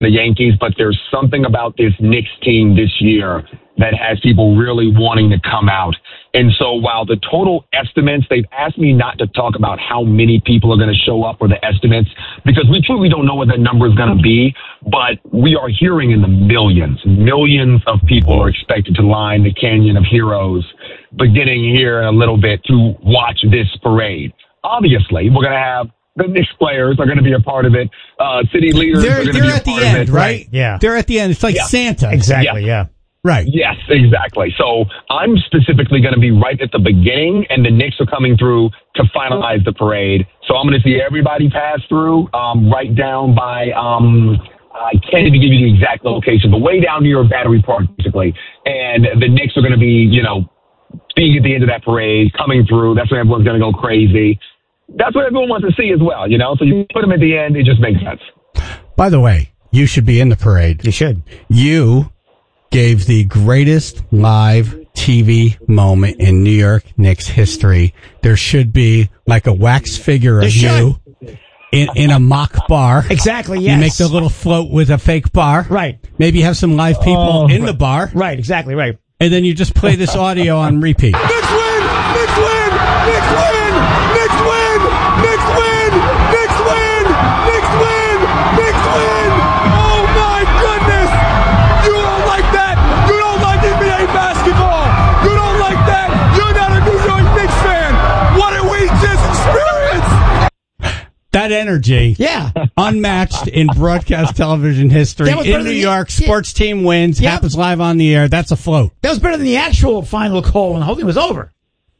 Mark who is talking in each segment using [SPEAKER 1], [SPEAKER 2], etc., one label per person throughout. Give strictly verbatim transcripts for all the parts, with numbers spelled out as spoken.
[SPEAKER 1] the Yankees, but there's something about this Knicks team this year that has people really wanting to come out. And so while the total estimates, they've asked me not to talk about how many people are going to show up or the estimates, because we truly don't know what that number is going to be, but we are hearing in the millions, millions of people are expected to line the Canyon of Heroes beginning here in a little bit to watch this parade. Obviously, we're going to have the Knicks players are going to be a part of it. Uh, city leaders
[SPEAKER 2] they're,
[SPEAKER 1] are going to
[SPEAKER 2] they're
[SPEAKER 1] be a
[SPEAKER 2] at
[SPEAKER 1] part
[SPEAKER 2] the end,
[SPEAKER 1] of it.
[SPEAKER 2] right?
[SPEAKER 3] Yeah.
[SPEAKER 2] They're at the end. It's like
[SPEAKER 1] yeah.
[SPEAKER 2] Santa.
[SPEAKER 3] Exactly, yeah.
[SPEAKER 2] yeah. Right.
[SPEAKER 1] Yes, exactly. So I'm specifically going to be right at the beginning, and the Knicks are coming through to finalize the parade. So I'm going to see everybody pass through um, right down by, um, I can't even give you the exact location, but way down near Battery Park, basically. And the Knicks are going to be, you know, being at the end of that parade, coming through. That's when everyone's going to go crazy. That's what everyone wants to see as well, you know? So you put them at the end, it just makes sense.
[SPEAKER 2] By the way, you should be in the parade.
[SPEAKER 3] You should.
[SPEAKER 2] You gave the greatest live T V moment in New York Knicks history. There should be like a wax figure of you in, in a mock bar.
[SPEAKER 3] Exactly, yes.
[SPEAKER 2] You make the little float with a fake bar.
[SPEAKER 3] Right.
[SPEAKER 2] Maybe have some live people
[SPEAKER 3] Oh,
[SPEAKER 2] in
[SPEAKER 3] right.
[SPEAKER 2] the bar.
[SPEAKER 3] Right, exactly, right.
[SPEAKER 2] And then you just play this audio on repeat.
[SPEAKER 4] Knicks win! Knicks win! Knicks win! Knicks win! Knicks win! Knicks win! Knicks win! Knicks win! Oh my goodness! You don't like that! You don't like N B A basketball! You don't like that! You're not a New York Knicks fan! What did we just experience?
[SPEAKER 2] That energy,
[SPEAKER 3] Yeah.
[SPEAKER 2] unmatched in broadcast television history.
[SPEAKER 3] That was better
[SPEAKER 2] In New
[SPEAKER 3] than the-
[SPEAKER 2] York, sports team wins,
[SPEAKER 3] Yep.
[SPEAKER 2] happens live on the air. That's a float.
[SPEAKER 3] That was better than the actual final call when the whole thing was over.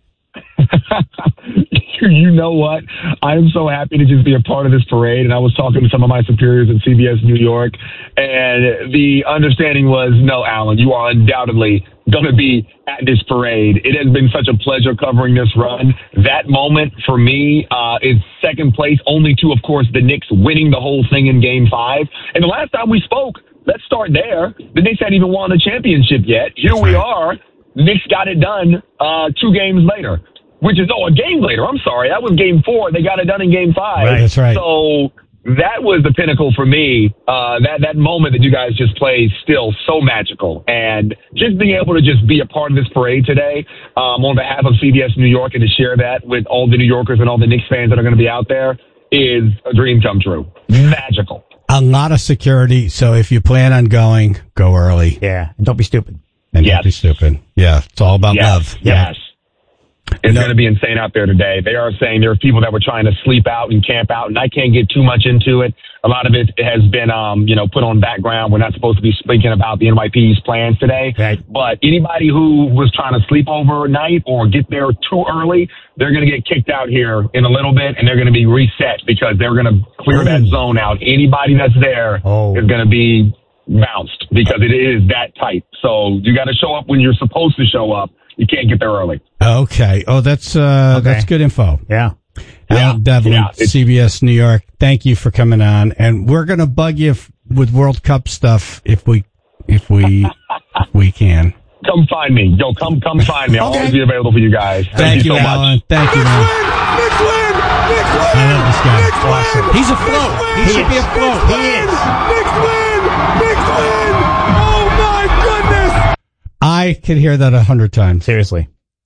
[SPEAKER 1] You know what? I'm so happy to just be a part of this parade. And I was talking to some of my superiors at C B S New York, and the understanding was, no, Alan, you are undoubtedly going to be at this parade. It has been such a pleasure covering this run. That moment for me uh, is second place, only to, of course, the Knicks winning the whole thing in Game Five. And the last time we spoke, let's start there. The Knicks hadn't even won the championship yet. Here we are. Knicks got it done uh, two games later. Which is, oh, a game later. I'm sorry. That was game four. They got it done in game five.
[SPEAKER 2] Right, that's right.
[SPEAKER 1] So that was the pinnacle for me. Uh, that, that moment that you guys just played, still so magical. And just being able to just be a part of this parade today um, on behalf of C B S New York and to share that with all the New Yorkers and all the Knicks fans that are going to be out there is a dream come true. Magical.
[SPEAKER 2] A lot of security. So if you plan on going, go early.
[SPEAKER 3] Yeah, and don't be stupid.
[SPEAKER 2] And
[SPEAKER 1] Yes.
[SPEAKER 2] don't be stupid. Yeah, it's all about
[SPEAKER 1] Yes.
[SPEAKER 2] love.
[SPEAKER 1] Yes. It's
[SPEAKER 2] No.
[SPEAKER 1] going to be insane out there today. They are saying there are people that were trying to sleep out and camp out, and I can't get too much into it. A lot of it has been, um, you know, put on background. We're not supposed to be speaking about the N Y P's plans today.
[SPEAKER 3] Right.
[SPEAKER 1] But anybody who was trying to sleep overnight or get there too early, they're going to get kicked out here in a little bit, and they're going to be reset because they're going to clear that zone out. Anybody that's there
[SPEAKER 3] Oh.
[SPEAKER 1] is going to be bounced because it is that tight. So you got to show up when you're supposed to show up. You can't get there early.
[SPEAKER 2] Okay. Oh, that's uh,
[SPEAKER 3] Okay.
[SPEAKER 2] that's good info.
[SPEAKER 3] Yeah.
[SPEAKER 2] Alan Devlin,
[SPEAKER 1] yeah, it's-
[SPEAKER 2] C B S New York. Thank you for coming on, and we're gonna bug you f- with World Cup stuff if we if we if we can.
[SPEAKER 1] Come find me. Yo, come come find me. I'll
[SPEAKER 3] Okay.
[SPEAKER 1] always be available for you guys. Thank,
[SPEAKER 2] Thank you,
[SPEAKER 1] so
[SPEAKER 2] Alan.
[SPEAKER 1] much.
[SPEAKER 2] Thank you,
[SPEAKER 4] Knicks
[SPEAKER 2] man.
[SPEAKER 4] win! Knicks win! Knicks win!
[SPEAKER 2] I love this guy.
[SPEAKER 4] Knicks
[SPEAKER 3] Awesome.
[SPEAKER 4] win!
[SPEAKER 2] He's afloat. He
[SPEAKER 4] Knicks
[SPEAKER 2] should be
[SPEAKER 4] win!
[SPEAKER 2] afloat.
[SPEAKER 4] Knicks
[SPEAKER 3] He
[SPEAKER 4] win!
[SPEAKER 3] is.
[SPEAKER 4] Knicks win! Knicks win! Oh my goodness!
[SPEAKER 2] I could hear that a hundred times.
[SPEAKER 3] Seriously.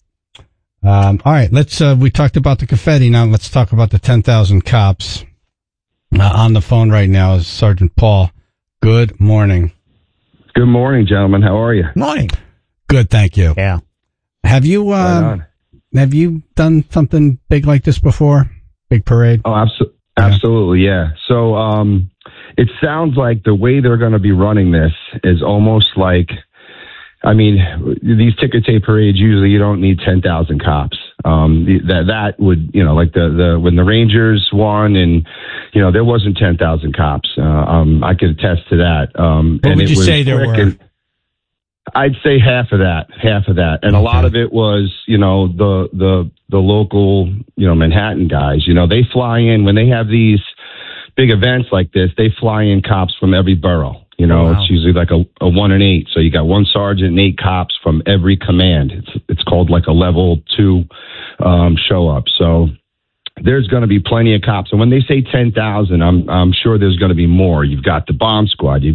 [SPEAKER 2] Um, all right, let's. Uh, we talked about the confetti. Now let's talk about the ten thousand cops. Uh, on the phone right now is Sergeant Paul. Good morning.
[SPEAKER 5] Good morning, gentlemen. How are you?
[SPEAKER 3] Morning.
[SPEAKER 2] Good, thank you.
[SPEAKER 3] Yeah.
[SPEAKER 2] Have you
[SPEAKER 5] Right
[SPEAKER 2] uh,
[SPEAKER 5] on.
[SPEAKER 2] have you done something big like this before? Big parade.
[SPEAKER 5] Oh, abso- absolutely, yeah. So um, it sounds like the way they're going to be running this is almost like, I mean, these ticker tape parades, usually you don't need ten thousand cops. Um, the, that, that would, you know, like the, the, when the Rangers won and, you know, there wasn't ten thousand cops. Uh, um, I could attest to that. Um,
[SPEAKER 2] What
[SPEAKER 5] and
[SPEAKER 2] would
[SPEAKER 5] it
[SPEAKER 2] you
[SPEAKER 5] was
[SPEAKER 2] say there
[SPEAKER 5] quick
[SPEAKER 2] were?
[SPEAKER 5] and- I'd say half of that, half of that. And a lot
[SPEAKER 2] Okay.
[SPEAKER 5] of it was, you know, the, the, the local, you know, Manhattan guys, you know, they fly in when they have these big events like this, they fly in cops from every borough. You know,
[SPEAKER 3] Oh, wow.
[SPEAKER 5] it's usually like a, a one and eight. So you got one sergeant and eight cops from every command. It's, it's called like a level two, um, show up. So there's going to be plenty of cops. And when they say ten thousand, I'm I'm sure there's going to be more. You've got the bomb squad. You've